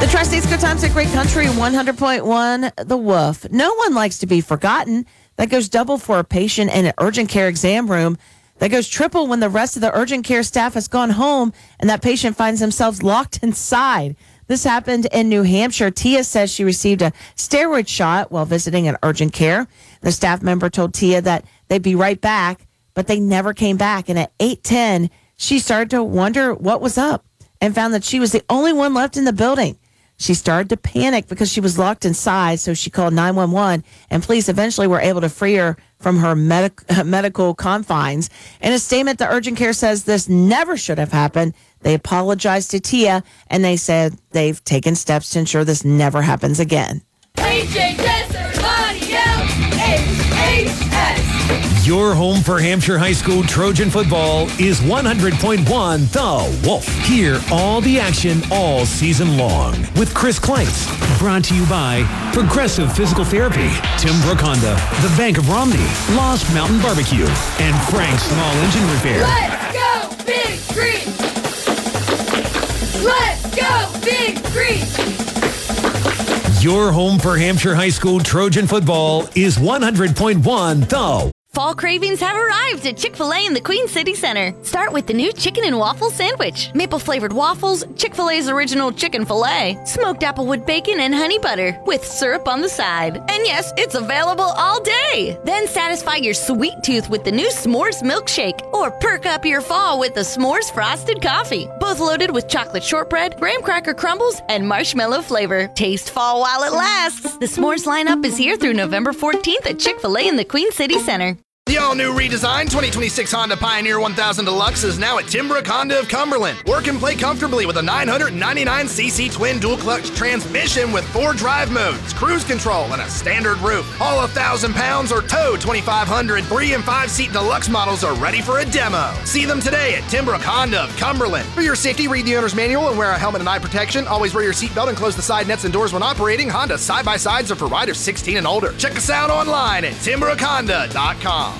The Tri-State's Good Times at Great Country 100.1 The Wolf. No one likes to be forgotten. That goes double for a patient in an urgent care exam room. That goes triple when the rest of the urgent care staff has gone home and that patient finds themselves locked inside. This happened in New Hampshire. Tia says she received a steroid shot while visiting an urgent care. The staff member told Tia that they'd be right back, but they never came back. And at 8:10, she started to wonder what was up and found that she was the only one left in the building. She started to panic because she was locked inside, so she called 911, and police eventually were able to free her from her medical confines. In a statement, the urgent care says this never should have happened. They apologized to Tia, and they said they've taken steps to ensure this never happens again. Your home for Hampshire High School Trojan football is 100.1 The Wolf. Hear all the action all season long with Chris Kleitz. Brought to you by Progressive Physical Therapy, Tim Brook Honda, the Bank of Romney, Lost Mountain Barbecue, and Frank's Small Engine Repair. Let's go, Big Green! Let's go, Big Green! Your home for Hampshire High School Trojan football is 100.1 The Fall cravings have arrived at Chick-fil-A in the Queen City Center. Start with the new chicken and waffle sandwich. Maple-flavored waffles, Chick-fil-A's original chicken filet, smoked applewood bacon and honey butter, with syrup on the side. And yes, it's available all day. Then satisfy your sweet tooth with the new S'mores milkshake, or perk up your fall with the S'mores frosted coffee. Both loaded with chocolate shortbread, graham cracker crumbles, and marshmallow flavor. Taste fall while it lasts. The S'mores lineup is here through November 14th at Chick-fil-A in the Queen City Center. The all-new redesigned 2026 Honda Pioneer 1000 Deluxe is now at Tim Brook Honda of Cumberland. Work and play comfortably with a 999cc twin dual-clutch transmission with 4 drive modes, cruise control, and a standard roof. All 1,000 pounds or tow 2,500 3- and 5-seat deluxe models are ready for a demo. See them today at Tim Brook Honda of Cumberland. For your safety, read the owner's manual and wear a helmet and eye protection. Always wear your seatbelt and close the side nets and doors when operating. Honda side-by-sides are for riders 16 and older. Check us out online at timbrookhonda.com.